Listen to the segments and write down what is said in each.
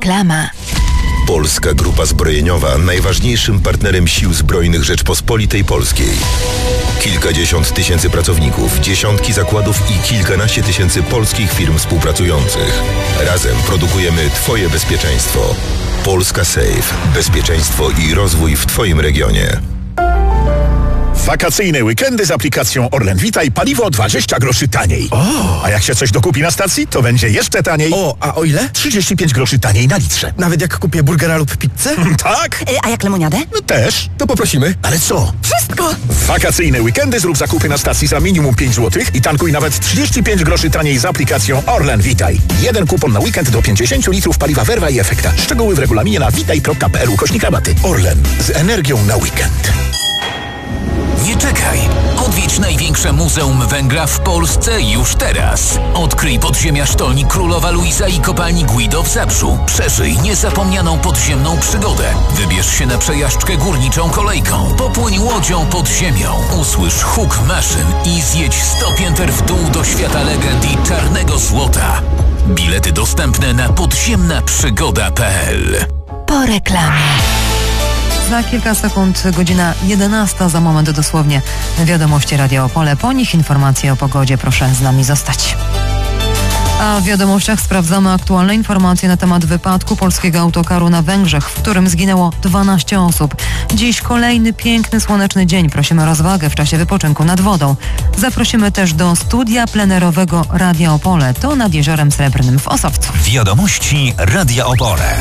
Reklama. Polska Grupa Zbrojeniowa, najważniejszym partnerem Sił Zbrojnych Rzeczpospolitej Polskiej. Kilkadziesiąt tysięcy pracowników, dziesiątki zakładów i kilkanaście tysięcy polskich firm współpracujących. Razem produkujemy Twoje bezpieczeństwo. Polska Safe. Bezpieczeństwo i rozwój w Twoim regionie. Wakacyjne weekendy z aplikacją Orlen Witaj, paliwo 20 groszy taniej. A jak się coś dokupi na stacji, to będzie jeszcze taniej. A o ile? 35 groszy taniej na litrze. Nawet jak kupię burgera lub pizzę? Tak? A jak lemoniadę? No też. To poprosimy. Ale co? Wszystko! W wakacyjne weekendy zrób zakupy na stacji za minimum 5 zł i tankuj nawet 35 groszy taniej z aplikacją Orlen Witaj. Jeden kupon na weekend do 50 litrów paliwa Verva i Efekta. Szczegóły w regulaminie na witaj.pl/rabaty. Orlen. Z energią na weekend. Nie czekaj! Odwiedź największe muzeum węgla w Polsce już teraz. Odkryj podziemia sztolni Królowa Luiza i kopalni Guido w Zabrzu. Przeżyj niezapomnianą podziemną przygodę. Wybierz się na przejażdżkę górniczą kolejką. Popłyń łodzią pod ziemią. Usłysz huk maszyn i zjedź 100 pięter w dół do świata legend i czarnego złota. Bilety dostępne na podziemnaprzygoda.pl. Po reklamie. Za kilka sekund godzina 11, za moment dosłownie wiadomości Radio Opole. Po nich informacje o pogodzie. Proszę z nami zostać. A w wiadomościach sprawdzamy aktualne informacje na temat wypadku polskiego autokaru na Węgrzech, w którym zginęło 12 osób. Dziś kolejny piękny, słoneczny dzień. Prosimy o rozwagę w czasie wypoczynku nad wodą. Zaprosimy też do studia plenerowego Radia Opole. To nad Jeziorem Srebrnym w Osowcu. Wiadomości Radia Opole.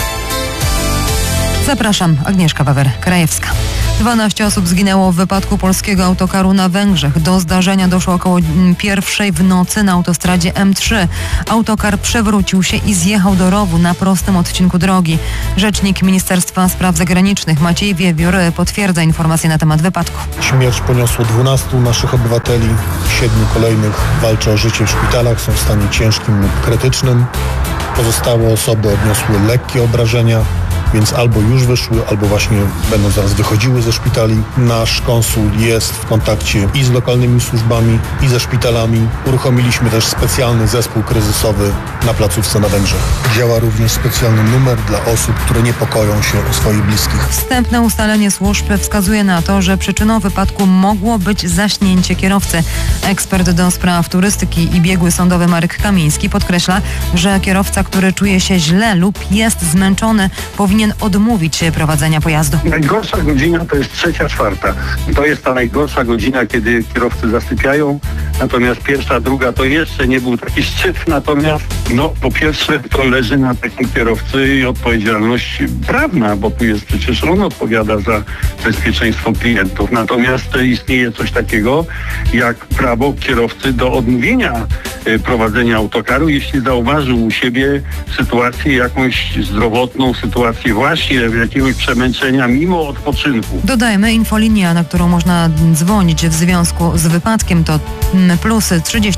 Zapraszam, Agnieszka Wawer-Krajewska. 12 osób zginęło w wypadku polskiego autokaru na Węgrzech. Do zdarzenia doszło około 1:00 w nocy na autostradzie M3. Autokar przewrócił się i zjechał do rowu na prostym odcinku drogi. Rzecznik Ministerstwa Spraw Zagranicznych Maciej Wiewiór potwierdza informacje na temat wypadku. Śmierć poniosło 12 naszych obywateli, 7 kolejnych walczy o życie w szpitalach, są w stanie ciężkim lub krytycznym. Pozostałe osoby odniosły lekkie obrażenia, więc albo już wyszły, albo właśnie będą zaraz wychodziły ze szpitali. Nasz konsul jest w kontakcie i z lokalnymi służbami, i ze szpitalami. Uruchomiliśmy też specjalny zespół kryzysowy na placówce na Węgrzech. Działa również specjalny numer dla osób, które niepokoją się o swoich bliskich. Wstępne ustalenie służb wskazuje na to, że przyczyną wypadku mogło być zaśnięcie kierowcy. Ekspert do spraw turystyki i biegły sądowy Marek Kamiński podkreśla, że kierowca, który czuje się źle lub jest zmęczony, powinien odmówić prowadzenia pojazdu. Najgorsza godzina to jest 3:45. To jest ta najgorsza godzina, kiedy kierowcy zasypiają. Natomiast pierwsza, druga to jeszcze nie był taki szczyt. Natomiast po pierwsze to leży na takim kierowcy odpowiedzialność prawna, bo tu jest przecież on odpowiada za bezpieczeństwo klientów. Natomiast istnieje coś takiego jak prawo kierowcy do odmówienia prowadzenia autokaru, jeśli zauważył u siebie sytuację jakąś zdrowotną, sytuację właśnie jakiegoś przemęczenia mimo odpoczynku. Dodajmy, infolinia, na którą można dzwonić w związku z wypadkiem, to +36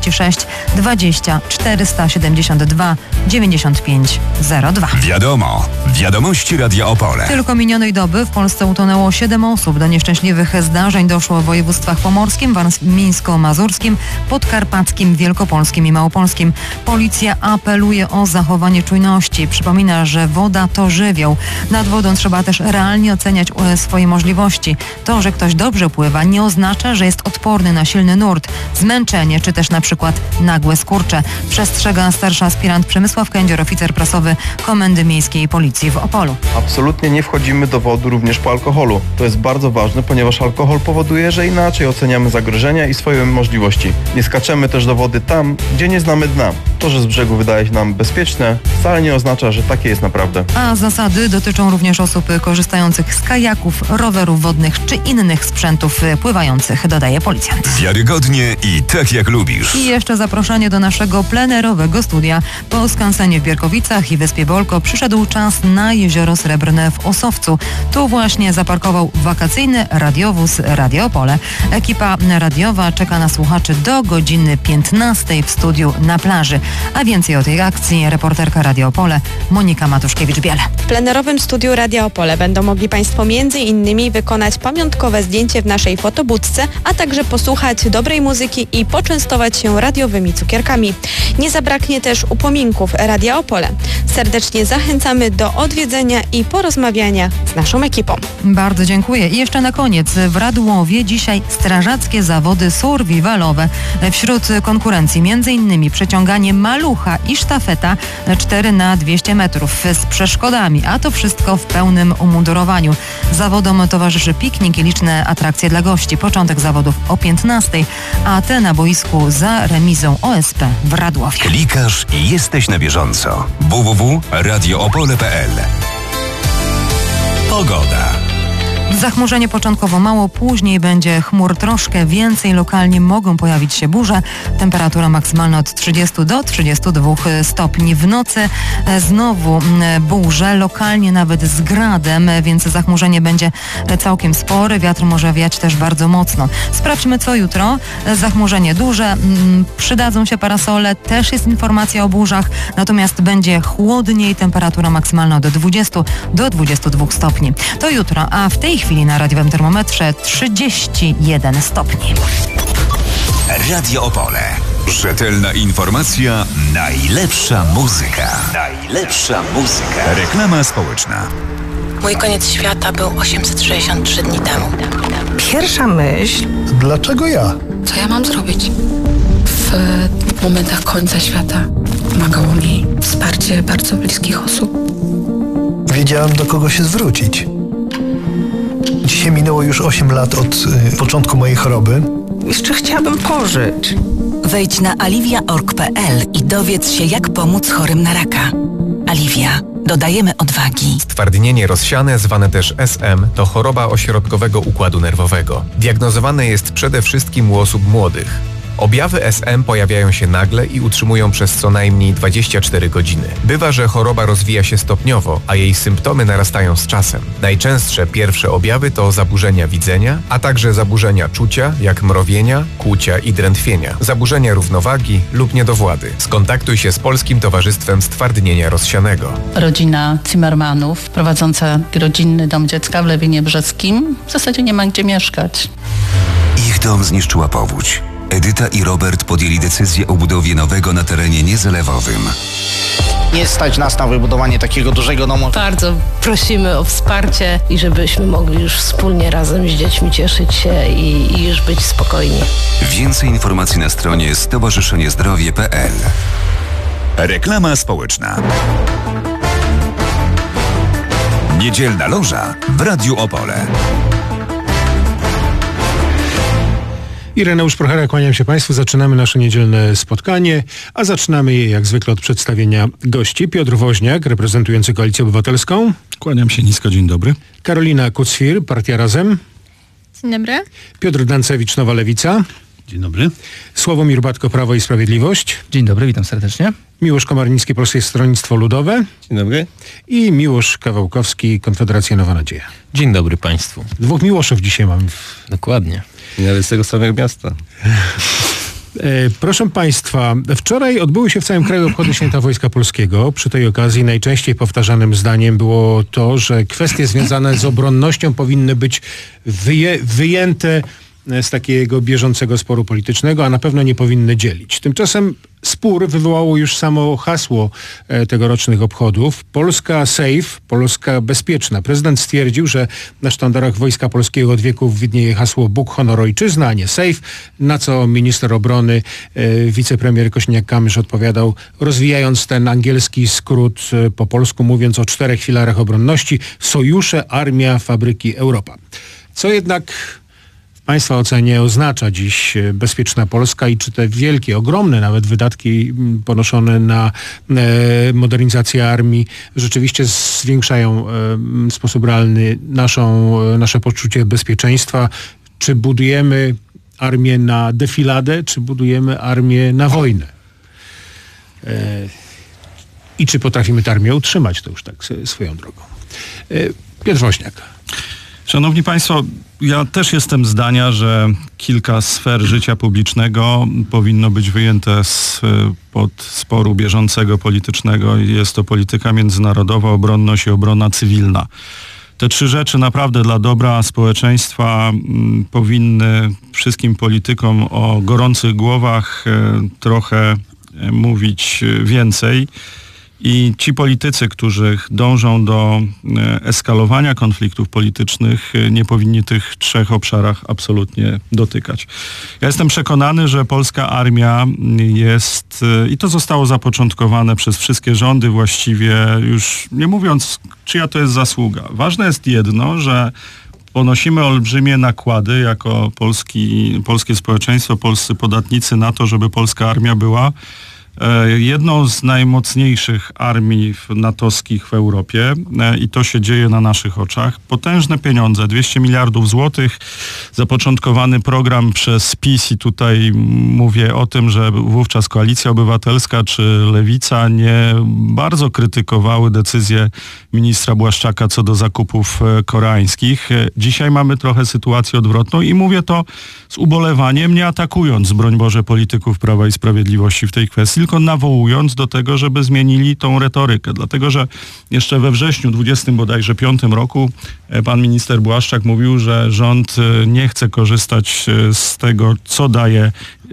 20 472 95 02. Wiadomo. Wiadomości Radia Opole. Tylko minionej doby w Polsce utonęło 7 osób. Do nieszczęśliwych zdarzeń doszło w województwach pomorskim, warmińsko-mazurskim, podkarpackim, wielkopolskim i małopolskim. Policja apeluje o zachowanie czujności. Przypomina, że woda to żywioł. Nad wodą trzeba też realnie oceniać swoje możliwości. To, że ktoś dobrze pływa, nie oznacza, że jest odporny na silny nurt, zmęczenie czy też na przykład nagłe skurcze. Przestrzega starszy aspirant Przemysław Kędzior, oficer prasowy Komendy Miejskiej Policji w Opolu. Absolutnie nie wchodzimy do wody również po alkoholu. To jest bardzo ważne, ponieważ alkohol powoduje, że inaczej oceniamy zagrożenia i swoje możliwości. Nie skaczemy też do wody tam, gdzie nie znamy dna. To, że z brzegu wydaje się nam bezpieczne, wcale nie oznacza, że takie jest naprawdę. A zasady dotyczą również osób korzystających z kajaków, rowerów wodnych czy innych sprzętów pływających, dodaje policjant. Wiarygodnie i tak jak lubisz. I jeszcze zaproszenie do naszego plenerowego studia. Po skansenie w Bierkowicach i Wyspie Bolko przyszedł czas na Jezioro Srebrne w Osowcu. Tu właśnie zaparkował wakacyjny radiowóz Radio Opole. Ekipa radiowa czeka na słuchaczy do godziny 15 w studiu na plaży. A więcej o tej akcji reporterka Radio Opole Monika Matuszkiewicz-Biele. komputerowym studiu Radia Opole będą mogli Państwo m.in. wykonać pamiątkowe zdjęcie w naszej fotobudce, a także posłuchać dobrej muzyki i poczęstować się radiowymi cukierkami. Nie zabraknie też upominków Radia Opole. Serdecznie zachęcamy do odwiedzenia i porozmawiania z naszą ekipą. Bardzo dziękuję. I jeszcze na koniec w Radłowie dzisiaj strażackie zawody survivalowe. Wśród konkurencji m.in. przeciąganie malucha i sztafeta 4x200 metrów z przeszkodami, a to wszystko w pełnym umundurowaniu. Zawodom towarzyszy piknik i liczne atrakcje dla gości. Początek zawodów o 15:00, a te na boisku za remizą OSP w Radłowie. Klikasz i jesteś na bieżąco. www.radioopole.pl. Pogoda. Zachmurzenie początkowo mało, później będzie chmur troszkę więcej, lokalnie mogą pojawić się burze. Temperatura maksymalna od 30 do 32 stopni. W nocy znowu burze, lokalnie nawet z gradem, więc zachmurzenie będzie całkiem spore. Wiatr może wiać też bardzo mocno. Sprawdźmy co jutro. Zachmurzenie duże, przydadzą się parasole, też jest informacja o burzach, natomiast będzie chłodniej, temperatura maksymalna od 20 do 22 stopni. To jutro, a w tej chwili na radiowym termometrze 31 stopni. Radio Opole. Rzetelna informacja, najlepsza muzyka. Najlepsza muzyka. Reklama społeczna. Mój koniec świata był 863 dni temu. Pierwsza myśl... Dlaczego ja? Co ja mam zrobić? W momentach końca świata pomagało mi wsparcie bardzo bliskich osób. Wiedziałam, do kogo się zwrócić. Dzisiaj minęło już 8 lat od początku mojej choroby. Jeszcze chciałabym pożyć. Wejdź na aliwia.org.pl i dowiedz się, jak pomóc chorym na raka. Aliwia. Dodajemy odwagi. Stwardnienie rozsiane, zwane też SM, to choroba ośrodkowego układu nerwowego. Diagnozowane jest przede wszystkim u osób młodych. Objawy SM pojawiają się nagle i utrzymują przez co najmniej 24 godziny. Bywa, że choroba rozwija się stopniowo, a jej symptomy narastają z czasem. Najczęstsze pierwsze objawy to zaburzenia widzenia, a także zaburzenia czucia, jak mrowienia, kłucia i drętwienia, zaburzenia równowagi lub niedowłady. Skontaktuj się z Polskim Towarzystwem Stwardnienia Rozsianego. Rodzina Zimmermanów, prowadząca rodzinny dom dziecka w Lewinie Brzeskim, w zasadzie nie ma gdzie mieszkać. Ich dom zniszczyła powódź. Edyta i Robert podjęli decyzję o budowie nowego na terenie niezalewowym. Nie stać nas na wybudowanie takiego dużego domu. Bardzo prosimy o wsparcie i żebyśmy mogli już wspólnie razem z dziećmi cieszyć się i już być spokojni. Więcej informacji na stronie stowarzyszeniezdrowie.pl. Reklama społeczna. Niedzielna loża w Radiu Opole. Ireneusz Prochera, kłaniam się Państwu. Zaczynamy nasze niedzielne spotkanie, a zaczynamy je jak zwykle od przedstawienia gości. Piotr Woźniak, reprezentujący Koalicję Obywatelską. Kłaniam się nisko, dzień dobry. Karolina Kucwir, Partia Razem. Dzień dobry. Piotr Dancewicz, Nowa Lewica. Dzień dobry. Sławomir Batko, Prawo i Sprawiedliwość. Dzień dobry, witam serdecznie. Miłosz Komarnicki, Polskie Stronnictwo Ludowe. Dzień dobry. I Miłosz Kawałkowski, Konfederacja Nowa Nadzieja. Dzień dobry Państwu. Dwóch Miłoszów dzisiaj mam. Dokładnie. Nawet z tego samego miasta. Proszę Państwa, wczoraj odbyły się w całym kraju obchody Święta Wojska Polskiego. Przy tej okazji najczęściej powtarzanym zdaniem było to, że kwestie związane z obronnością powinny być wyjęte z takiego bieżącego sporu politycznego, a na pewno nie powinny dzielić. Tymczasem spór wywołało już samo hasło tegorocznych obchodów. Polska safe, Polska bezpieczna. Prezydent stwierdził, że na sztandarach Wojska Polskiego od wieków widnieje hasło Bóg, honor, ojczyzna, a nie safe, na co minister obrony, wicepremier Kośniak-Kamysz odpowiadał, rozwijając ten angielski skrót po polsku, mówiąc o 4 filarach obronności: sojusze, armia, fabryki, Europa. Co jednak w Państwa ocenie oznacza dziś bezpieczna Polska i czy te wielkie, ogromne nawet wydatki ponoszone na modernizację armii rzeczywiście zwiększają w sposób realny nasze poczucie bezpieczeństwa? Czy budujemy armię na defiladę, czy budujemy armię na wojnę? I czy potrafimy tę armię utrzymać? To już tak swoją drogą. Piotr Woźniak. Szanowni Państwo, ja też jestem zdania, że kilka sfer życia publicznego powinno być wyjęte spod sporu bieżącego politycznego. Jest to polityka międzynarodowa, obronność i obrona cywilna. Te trzy rzeczy naprawdę dla dobra społeczeństwa powinny wszystkim politykom o gorących głowach trochę mówić więcej. I ci politycy, którzy dążą do eskalowania konfliktów politycznych, nie powinni tych trzech obszarach absolutnie dotykać. Ja jestem przekonany, że polska armia jest, i to zostało zapoczątkowane przez wszystkie rządy właściwie, już nie mówiąc, czyja to jest zasługa. Ważne jest jedno, że ponosimy olbrzymie nakłady jako polskie społeczeństwo, polscy podatnicy na to, żeby polska armia była jedną z najmocniejszych armii natowskich w Europie i to się dzieje na naszych oczach. Potężne pieniądze, 200 miliardów złotych, zapoczątkowany program przez PiS i tutaj mówię o tym, że wówczas Koalicja Obywatelska czy Lewica nie bardzo krytykowały decyzję ministra Błaszczaka co do zakupów koreańskich. Dzisiaj mamy trochę sytuację odwrotną i mówię to z ubolewaniem, nie atakując, broń Boże, polityków Prawa i Sprawiedliwości w tej kwestii, tylko nawołując do tego, żeby zmienili tą retorykę. Dlatego, że jeszcze we wrześniu 25 roku pan minister Błaszczak mówił, że rząd nie chce korzystać z tego, co daje,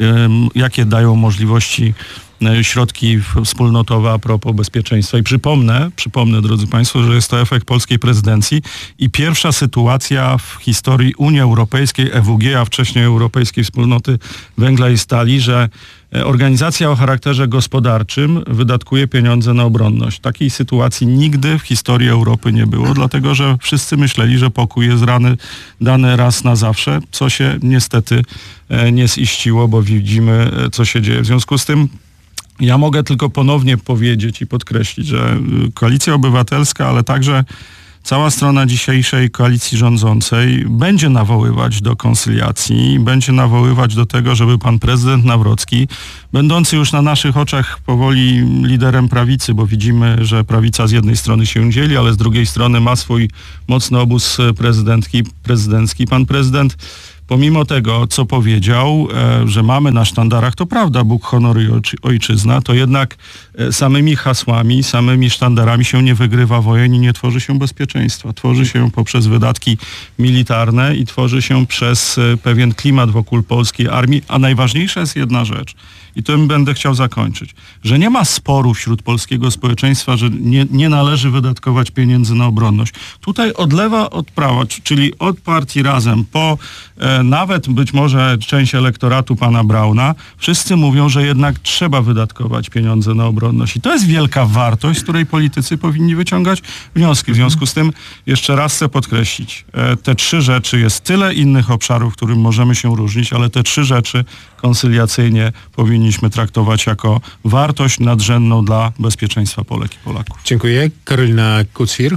jakie dają możliwości środki wspólnotowe a propos bezpieczeństwa. I przypomnę, drodzy Państwo, że jest to efekt polskiej prezydencji i pierwsza sytuacja w historii Unii Europejskiej, EWG, a wcześniej Europejskiej Wspólnoty Węgla i Stali, że organizacja o charakterze gospodarczym wydatkuje pieniądze na obronność. Takiej sytuacji nigdy w historii Europy nie było, dlatego że wszyscy myśleli, że pokój jest dany raz na zawsze, co się niestety nie ziściło, bo widzimy, co się dzieje. W związku z tym ja mogę tylko ponownie powiedzieć i podkreślić, że Koalicja Obywatelska, ale także cała strona dzisiejszej koalicji rządzącej będzie nawoływać do koncyliacji, będzie nawoływać do tego, żeby pan prezydent Nawrocki, będący już na naszych oczach powoli liderem prawicy, bo widzimy, że prawica z jednej strony się dzieli, ale z drugiej strony ma swój mocny obóz prezydencki. Pan prezydent, pomimo tego, co powiedział, że mamy na sztandarach, to prawda, Bóg, honor i ojczyzna, to jednak samymi hasłami, samymi sztandarami się nie wygrywa wojen i nie tworzy się bezpieczeństwa. Tworzy się poprzez wydatki militarne i tworzy się przez pewien klimat wokół polskiej armii, a najważniejsza jest jedna rzecz. I tym będę chciał zakończyć, że nie ma sporu wśród polskiego społeczeństwa, że nie należy wydatkować pieniędzy na obronność. Tutaj od lewa, od prawa, czyli od partii Razem po nawet być może część elektoratu pana Brauna, wszyscy mówią, że jednak trzeba wydatkować pieniądze na obronność. I to jest wielka wartość, z której politycy powinni wyciągać wnioski. W związku z tym jeszcze raz chcę podkreślić, te trzy rzeczy, jest tyle innych obszarów, w którym możemy się różnić, ale te trzy rzeczy koncyliacyjnie powinniśmy traktować jako wartość nadrzędną dla bezpieczeństwa Polek i Polaków. Dziękuję. Karolina Kucwir.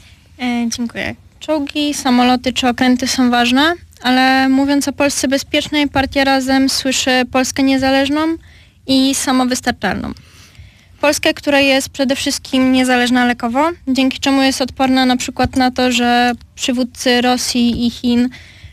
Dziękuję. Czołgi, samoloty czy okręty są ważne, ale mówiąc o Polsce bezpiecznej, partia Razem słyszy Polskę niezależną i samowystarczalną. Polskę, która jest przede wszystkim niezależna lekowo, dzięki czemu jest odporna na przykład na to, że przywódcy Rosji i Chin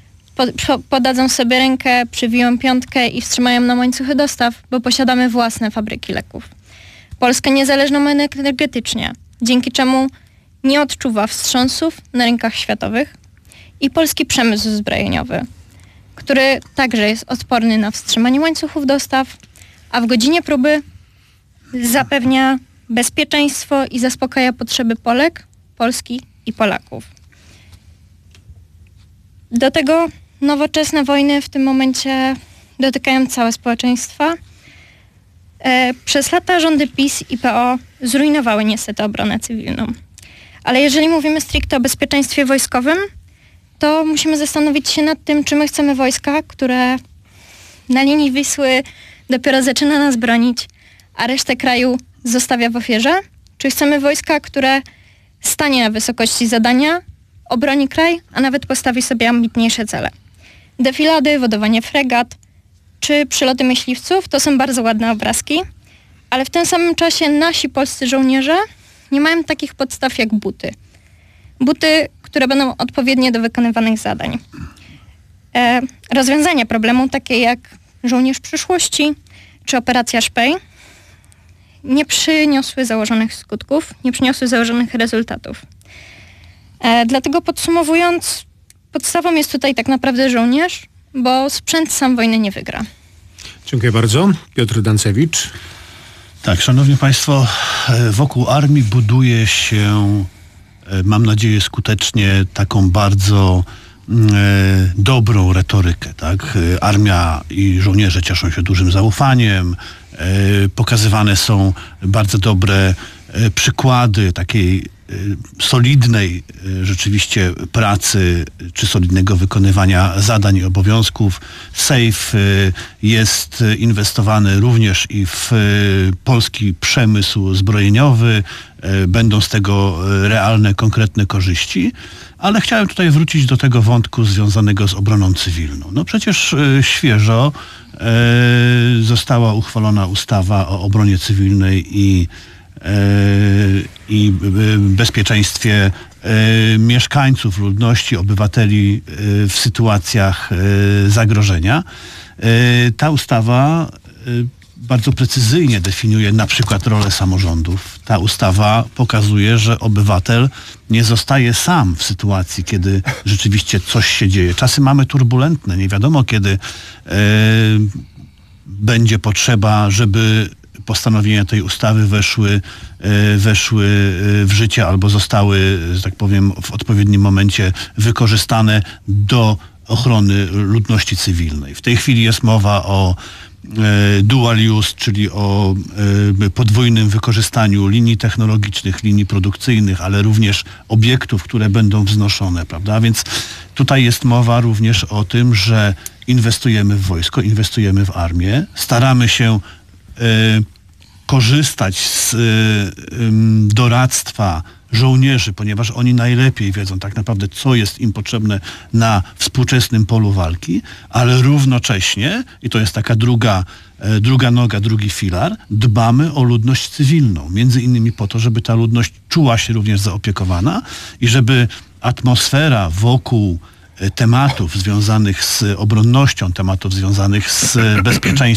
podadzą sobie rękę, przywiją piątkę i wstrzymają nam łańcuchy dostaw, bo posiadamy własne fabryki leków. Polskę niezależną energetycznie, dzięki czemu nie odczuwa wstrząsów na rynkach światowych i polski przemysł zbrojeniowy, który także jest odporny na wstrzymanie łańcuchów dostaw, a w godzinie próby zapewnia bezpieczeństwo i zaspokaja potrzeby Polek, Polski i Polaków. Do tego nowoczesne wojny w tym momencie dotykają całe społeczeństwa. Przez lata rządy PiS i PO zrujnowały niestety obronę cywilną. Ale jeżeli mówimy stricte o bezpieczeństwie wojskowym, to musimy zastanowić się nad tym, czy my chcemy wojska, które na linii Wisły dopiero zaczyna nas bronić, a resztę kraju zostawia w ofierze, czy chcemy wojska, które stanie na wysokości zadania, obroni kraj, a nawet postawi sobie ambitniejsze cele. Defilady, wodowanie fregat czy przyloty myśliwców to są bardzo ładne obrazki, ale w tym samym czasie nasi polscy żołnierze nie mają takich podstaw jak buty. Buty, które będą odpowiednie do wykonywanych zadań. Rozwiązania problemu, takie jak Żołnierz przyszłości czy operacja Szpej, nie przyniosły założonych skutków, nie przyniosły założonych rezultatów. Dlatego podsumowując, podstawą jest tutaj tak naprawdę żołnierz, bo sprzęt sam wojny nie wygra. Dziękuję bardzo. Piotr Dancewicz. Tak, szanowni państwo, wokół armii buduje się, mam nadzieję skutecznie, taką bardzo dobrą retorykę, tak? Armia i żołnierze cieszą się dużym zaufaniem, pokazywane są bardzo dobre przykłady takiej solidnej rzeczywiście pracy, czy solidnego wykonywania zadań i obowiązków. SAFE jest inwestowany również i w polski przemysł zbrojeniowy. Będą z tego realne, konkretne korzyści. Ale chciałem tutaj wrócić do tego wątku związanego z obroną cywilną. No przecież świeżo została uchwalona ustawa o obronie cywilnej i bezpieczeństwie mieszkańców, ludności, obywateli w sytuacjach zagrożenia. Ta ustawa bardzo precyzyjnie definiuje na przykład rolę samorządów. Ta ustawa pokazuje, że obywatel nie zostaje sam w sytuacji, kiedy rzeczywiście coś się dzieje. Czasy mamy turbulentne, nie wiadomo kiedy będzie potrzeba, żeby postanowienia tej ustawy weszły w życie albo zostały, że tak powiem, w odpowiednim momencie wykorzystane do ochrony ludności cywilnej. W tej chwili jest mowa o dual use, czyli o podwójnym wykorzystaniu linii technologicznych, linii produkcyjnych, ale również obiektów, które będą wznoszone, prawda? Więc tutaj jest mowa również o tym, że inwestujemy w wojsko, inwestujemy w armię, staramy się korzystać z doradztwa żołnierzy, ponieważ oni najlepiej wiedzą tak naprawdę, co jest im potrzebne na współczesnym polu walki, ale równocześnie, i to jest taka druga noga, drugi filar, dbamy o ludność cywilną. Między innymi po to, żeby ta ludność czuła się również zaopiekowana i żeby atmosfera wokół tematów związanych z obronnością, tematów związanych z bezpieczeństwem,